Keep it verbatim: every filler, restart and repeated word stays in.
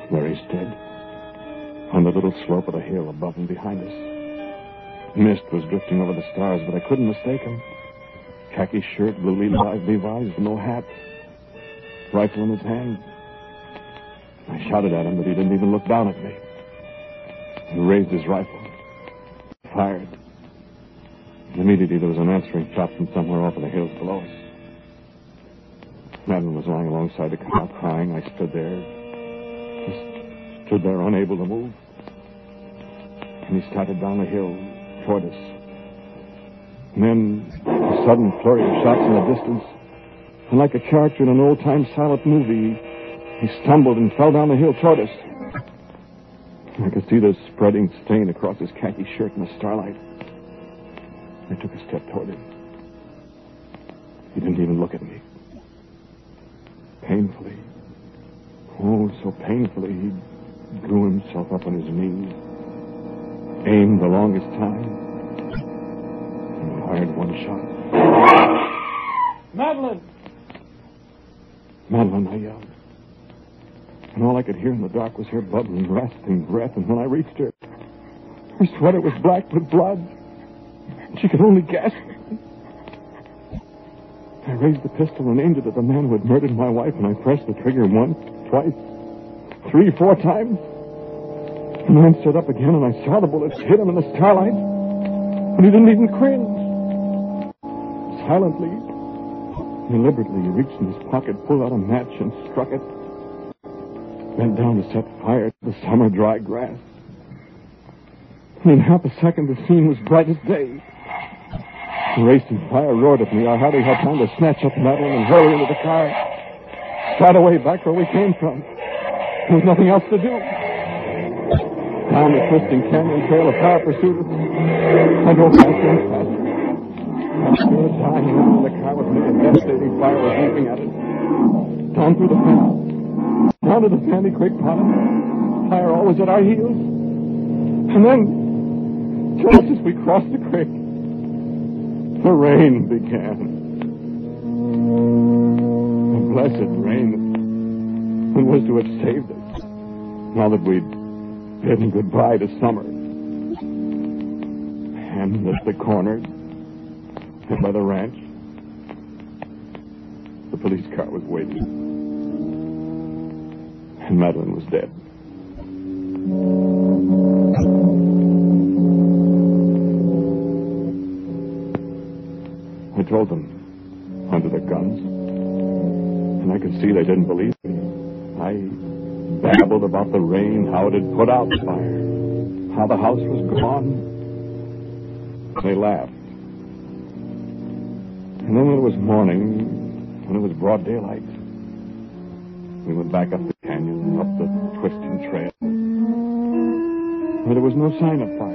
There he stood, on the little slope of the hill above and behind us. Mist was drifting over the stars, but I couldn't mistake him. Khaki shirt, blue Levi's, no hat, rifle in his hand. I shouted at him, but he didn't even look down at me. He raised his rifle, fired. Immediately there was an answering shot from somewhere off in the hills below us. Madeline was lying alongside the car crying. I stood there, just stood there unable to move. And he started down the hill toward us. And then a sudden flurry of shots in the distance. And like a character in an old-time silent movie, he stumbled and fell down the hill toward us. I could see the spreading stain across his khaki shirt in the starlight. I took a step toward him. He didn't even look at me. Painfully, oh, so painfully, he drew himself up on his knees, aimed the longest time, and fired one shot. Madeline! Madeline, I yelled. And all I could hear in the dark was her bubbling, rasping breath, and when I reached her, her sweater was black with blood. She could only gasp. I raised the pistol and aimed it at the man who had murdered my wife, and I pressed the trigger once, twice, three, four times. The man stood up again, and I saw the bullets hit him in the starlight, but he didn't even cringe. Silently, deliberately, he reached in his pocket, pulled out a match, and struck it. Bent down to set fire to the summer dry grass. And in half a second, the scene was bright as day. The racing fire roared at me. I hardly had time to snatch up Madeline and hurl her into the car. Start away back where we came from. There was nothing else to do. Down the twisting canyon trail, a car pursued us. I drove faster and faster. After a time, into the car with me, a devastating fire was leaping at us. Down through the fence. Down to the Sandy Creek bottom. Fire always at our heels. And then, just as we crossed the creek, the rain began. The blessed rain that was to have saved us now that we'd bidden goodbye to summer. And at the corner, by the ranch, the police car was waiting. And Madeline was dead. I told them, under their guns, and I could see they didn't believe me. I babbled about the rain, how it had put out the fire, how the house was gone. They laughed. And then when it was morning, when it was broad daylight, we went back up the canyon, up the twisting trail. But there was no sign of fire.